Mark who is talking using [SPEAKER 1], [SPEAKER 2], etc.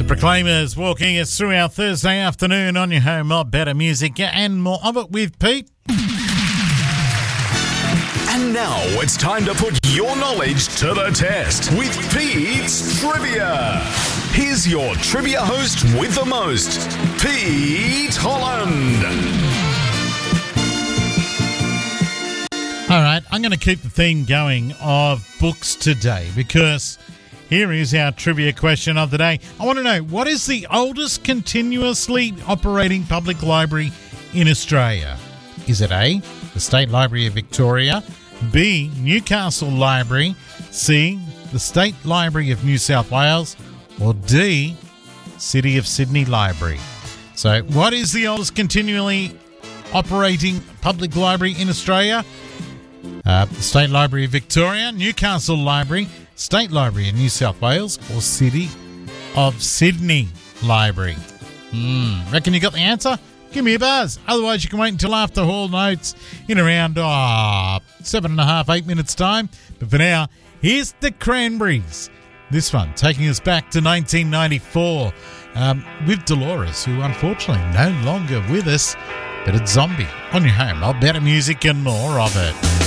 [SPEAKER 1] The Proclaimers walking us through our Thursday afternoon on your home of better music and more of it with Pete.
[SPEAKER 2] And now it's time to put your knowledge to the test with Pete's Trivia. Here's your trivia host with the most, Pete Holland.
[SPEAKER 1] All right, I'm going to keep the theme going of books today because here is our trivia question of the day. I want to know, what is the oldest continuously operating public library in Australia? Is it A, the State Library of Victoria, B, Newcastle Library, C, the State Library of New South Wales, or D, City of Sydney Library? So what is the oldest continually operating public library in Australia? The State Library of Victoria, Newcastle Library, State Library of New South Wales, or City of Sydney Library? Reckon you got the answer? Give me a buzz. Otherwise, you can wait until after Hall Notes in around 7.5, 8 minutes' time. But for now, here's the Cranberries. This one taking us back to 1994 with Dolores, who unfortunately no longer with us. But it's Zombie on your home. I'll better music and more of it.